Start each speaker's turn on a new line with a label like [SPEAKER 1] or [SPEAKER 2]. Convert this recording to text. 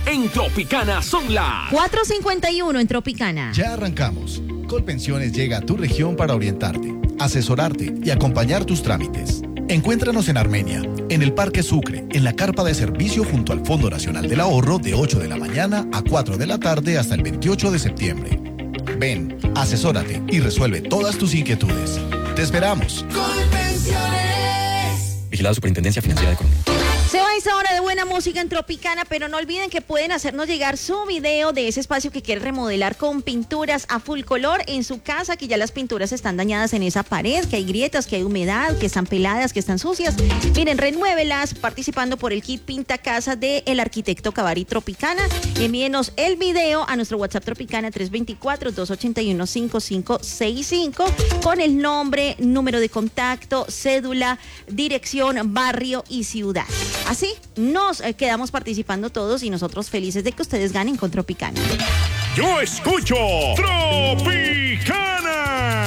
[SPEAKER 1] En Tropicana son las
[SPEAKER 2] 4:51 en Tropicana.
[SPEAKER 3] Ya arrancamos. Colpensiones llega a tu región para orientarte, asesorarte y acompañar tus trámites. Encuéntranos en Armenia, en el Parque Sucre, en la carpa de servicio junto al Fondo Nacional del Ahorro de 8 de la mañana a 4 de la tarde hasta el 28 de septiembre. Ven, asesórate y resuelve todas tus inquietudes. ¡Te esperamos!
[SPEAKER 4] Colpensiones. Vigilado Superintendencia Financiera de Colombia.
[SPEAKER 2] Se va esa hora de buena música en Tropicana, pero no olviden que pueden hacernos llegar su video de ese espacio que quieren remodelar con pinturas a full color en su casa, que ya las pinturas están dañadas en esa pared, que hay grietas, que hay humedad, que están peladas, que están sucias. Miren, renuévelas participando por el kit Pinta Casa del arquitecto Cavari Tropicana. Envíenos el video a nuestro WhatsApp Tropicana 324-281-5565 con el nombre, número de contacto, cédula, dirección, barrio y ciudad. Así nos quedamos participando todos y nosotros felices de que ustedes ganen con Tropicana.
[SPEAKER 1] Yo escucho Tropicana.